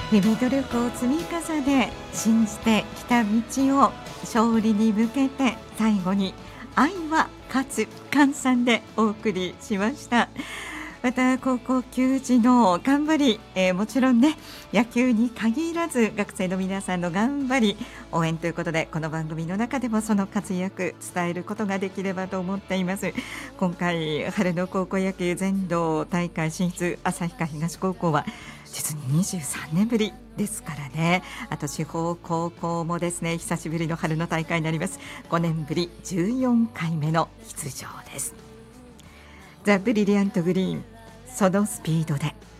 日々努力を積み重ね信じてきた道を勝利に向けて、最後に愛は勝つ換算でお送りしました。また高校球児の頑張り、もちろんね野球に限らず学生の皆さんの頑張り応援ということで、この番組の中でもその活躍伝えることができればと思っています。今回春の高校野球全道大会進出、旭川東高校は実に23年ぶりですからね。あと地方高校もですね、久しぶりの春の大会になります。5年ぶり14回目の出場です。ザ・ブリリアント・グリーン、そのスピードで。